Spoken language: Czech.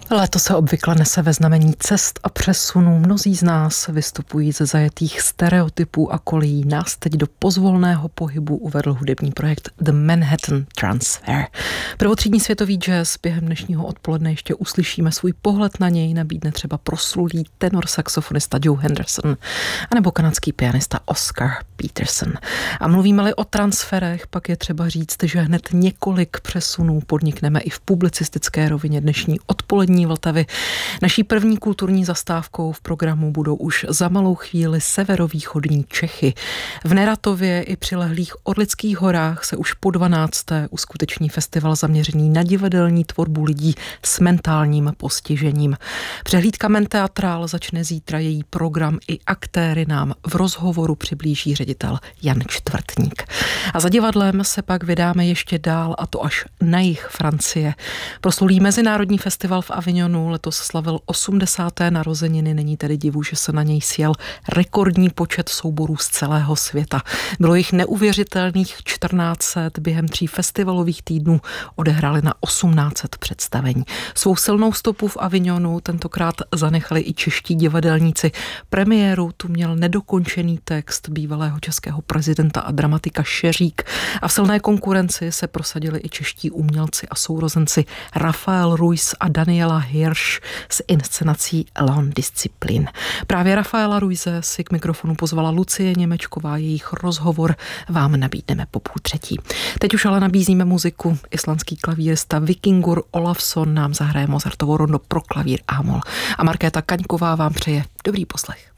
Léto se obvykle nese ve znamení cest a přesunů. Mnozí z nás vystupují ze zajetých stereotypů a kolejí. Nás teď do pozvolného pohybu uvedl hudební projekt The Manhattan Transfer. Prvotřídní světový jazz během dnešního odpoledne ještě uslyšíme. Svůj pohled na něj nabídne třeba proslulý tenor saxofonista Joe Henderson anebo kanadský pianista Oscar Peterson. A mluvíme-li o transferech, pak je třeba říct, že hned několik přesunů podnikneme i v publicistické rovině dnešní odpolední Vltavy. Naší první kulturní zastávkou v programu budou už za malou chvíli severovýchodní Čechy. V Neratově i přilehlých Orlických horách se už po 12. uskuteční festival zaměřený na divadelní tvorbu lidí s mentálním postižením. Přehlídka Menteatrál začne zítra, její program i aktéry nám v rozhovoru přiblíží ředitel Jan Čtvrtník. A za divadlem se pak vydáme ještě dál, a to až na jih Francie. Proslulý mezinárodní festival v Avignonu letos slavil 80. narozeniny, není tedy divu, že se na něj sjel rekordní počet souborů z celého světa. Bylo jich neuvěřitelných 1400, během 3 festivalových týdnů odehráli na 1800 představení. Svou silnou stopu v Avignonu tentokrát zanechali i čeští divadelníci. Premiéru tu měl nedokončený text bývalého českého prezidenta a dramatika Šeřík a v silné konkurenci se prosadili i čeští umělci a sourozenci Rafael Ruiz a Daniela Hirsch s inscenací L'On Discipline. Právě Rafaela Ruize si k mikrofonu pozvala Lucie Němečková, jejich rozhovor vám nabídneme po 2:30. Teď už ale nabízíme muziku. Islandský klavírista Vikingur Olafsson nám zahraje Mozartovo rondo pro klavír a mol. A Markéta Kaňková vám přeje dobrý poslech.